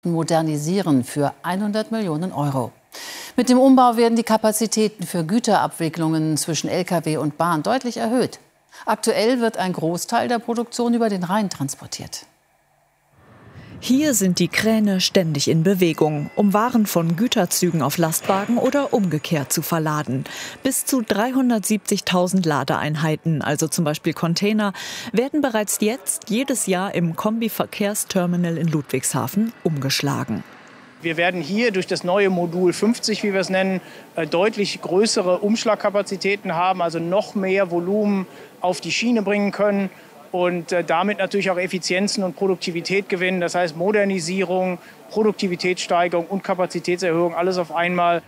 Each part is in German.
modernisieren für 100 Millionen Euro. Mit dem Umbau werden die Kapazitäten für Güterabwicklungen zwischen Lkw und Bahn deutlich erhöht. Aktuell wird ein Großteil der Produktion über den Rhein transportiert. Hier sind die Kräne ständig in Bewegung, um Waren von Güterzügen auf Lastwagen oder umgekehrt zu verladen. Bis zu 370.000 Ladeeinheiten, also zum Beispiel Container, werden bereits jetzt jedes Jahr im Kombi-Verkehrsterminal in Ludwigshafen umgeschlagen. Wir werden hier durch das neue Modul 50, wie wir es nennen, deutlich größere Umschlagkapazitäten haben, also noch mehr Volumen auf die Schiene bringen können und damit natürlich auch Effizienzen und Produktivität gewinnen. Das heißt Modernisierung, Produktivitätssteigerung und Kapazitätserhöhung, alles auf einmal.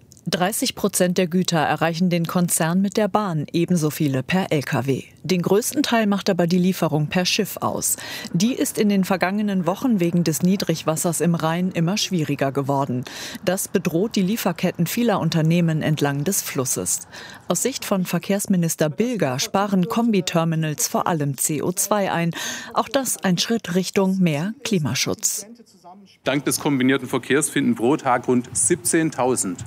30% der Güter erreichen den Konzern mit der Bahn, ebenso viele per Lkw. Den größten Teil macht aber die Lieferung per Schiff aus. Die ist in den vergangenen Wochen wegen des Niedrigwassers im Rhein immer schwieriger geworden. Das bedroht die Lieferketten vieler Unternehmen entlang des Flusses. Aus Sicht von Verkehrsminister Bilger sparen Kombiterminals vor allem CO2 ein. Auch das ein Schritt Richtung mehr Klimaschutz. Dank des kombinierten Verkehrs finden pro Tag rund 17.000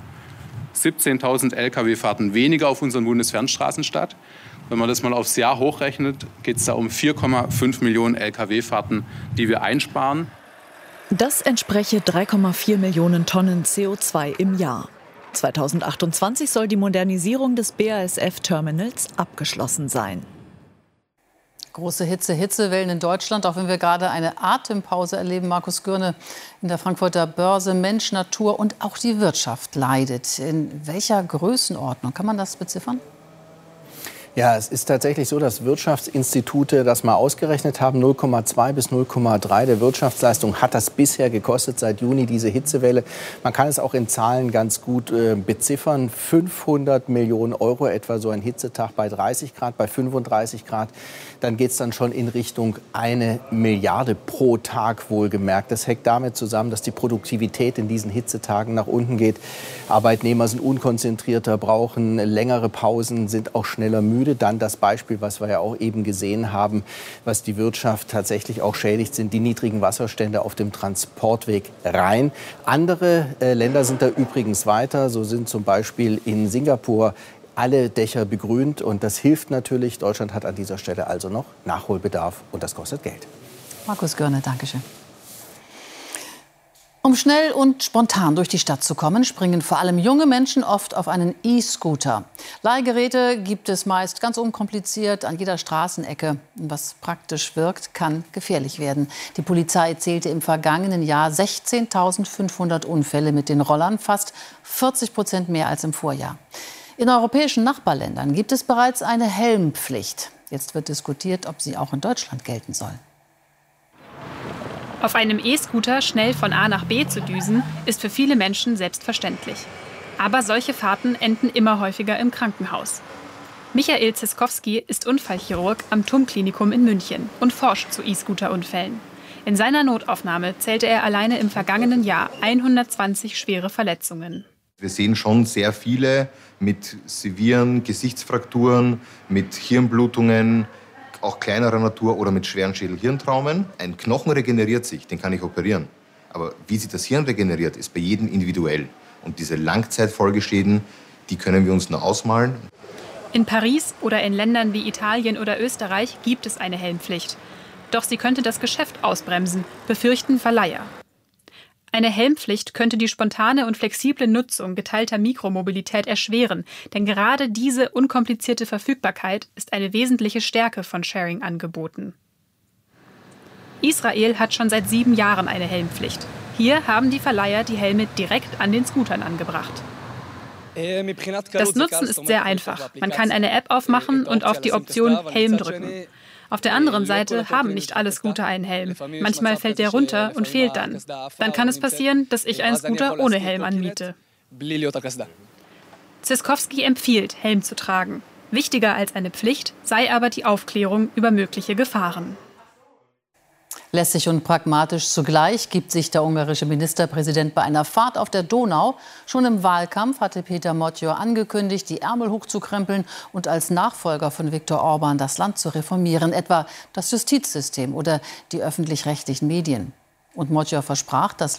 Lkw-Fahrten weniger auf unseren Bundesfernstraßen statt. Wenn man das mal aufs Jahr hochrechnet, geht es da um 4,5 Millionen Lkw-Fahrten, die wir einsparen. Das entspreche 3,4 Millionen Tonnen CO2 im Jahr. 2028 soll die Modernisierung des BASF-Terminals abgeschlossen sein. Große Hitzewellen in Deutschland, auch wenn wir gerade eine Atempause erleben. Markus Gürne in der Frankfurter Börse. Mensch, Natur und auch die Wirtschaft leidet. In welcher Größenordnung? Kann man das beziffern? Ja, es ist tatsächlich so, dass Wirtschaftsinstitute das mal ausgerechnet haben. 0,2 bis 0,3 der Wirtschaftsleistung hat das bisher gekostet seit Juni, diese Hitzewelle. Man kann es auch in Zahlen ganz gut beziffern. 500 Millionen Euro etwa so ein Hitzetag bei 30 Grad, bei 35 Grad. Dann geht es dann schon in Richtung 1 Milliarde pro Tag wohlgemerkt. Das hängt damit zusammen, dass die Produktivität in diesen Hitzetagen nach unten geht. Arbeitnehmer sind unkonzentrierter, brauchen längere Pausen, sind auch schneller müde. Dann das Beispiel, was wir ja auch eben gesehen haben, was die Wirtschaft tatsächlich auch schädigt, sind die niedrigen Wasserstände auf dem Transportweg Rhein. Andere Länder sind da übrigens weiter. So sind zum Beispiel in Singapur alle Dächer begrünt. Und das hilft natürlich. Deutschland hat an dieser Stelle also noch Nachholbedarf. Und das kostet Geld. Markus Gürne, danke schön. Um schnell und spontan durch die Stadt zu kommen, springen vor allem junge Menschen oft auf einen E-Scooter. Leihgeräte gibt es meist ganz unkompliziert an jeder Straßenecke. Was praktisch wirkt, kann gefährlich werden. Die Polizei zählte im vergangenen Jahr 16.500 Unfälle mit den Rollern, fast 40% mehr als im Vorjahr. In europäischen Nachbarländern gibt es bereits eine Helmpflicht. Jetzt wird diskutiert, ob sie auch in Deutschland gelten soll. Auf einem E-Scooter schnell von A nach B zu düsen, ist für viele Menschen selbstverständlich. Aber solche Fahrten enden immer häufiger im Krankenhaus. Michael Ziskowski ist Unfallchirurg am TUM-Klinikum in München und forscht zu E-Scooter-Unfällen. In seiner Notaufnahme zählte er alleine im vergangenen Jahr 120 schwere Verletzungen. Wir sehen schon sehr viele mit sevieren Gesichtsfrakturen, mit Hirnblutungen, auch kleinerer Natur oder mit schweren Schädel-Hirntraumen. Ein Knochen regeneriert sich, den kann ich operieren. Aber wie sich das Hirn regeneriert, ist bei jedem individuell. Und diese Langzeitfolgeschäden, die können wir uns nur ausmalen. In Paris oder in Ländern wie Italien oder Österreich gibt es eine Helmpflicht. Doch sie könnte das Geschäft ausbremsen, befürchten Verleiher. Eine Helmpflicht könnte die spontane und flexible Nutzung geteilter Mikromobilität erschweren, denn gerade diese unkomplizierte Verfügbarkeit ist eine wesentliche Stärke von Sharing-Angeboten. Israel hat schon seit 7 Jahren eine Helmpflicht. Hier haben die Verleiher die Helme direkt an den Scootern angebracht. Das Nutzen ist sehr einfach. Man kann eine App aufmachen und auf die Option Helm drücken. Auf der anderen Seite haben nicht alle Scooter einen Helm. Manchmal fällt der runter und fehlt dann. Dann kann es passieren, dass ich einen Scooter ohne Helm anmiete. Ziskowski empfiehlt, Helm zu tragen. Wichtiger als eine Pflicht sei aber die Aufklärung über mögliche Gefahren. Lässig und pragmatisch zugleich gibt sich der ungarische Ministerpräsident bei einer Fahrt auf der Donau. Schon im Wahlkampf hatte Péter Motyor angekündigt, die Ärmel hochzukrempeln und als Nachfolger von Viktor Orbán das Land zu reformieren, etwa das Justizsystem oder die öffentlich-rechtlichen Medien. Und Motyor versprach, das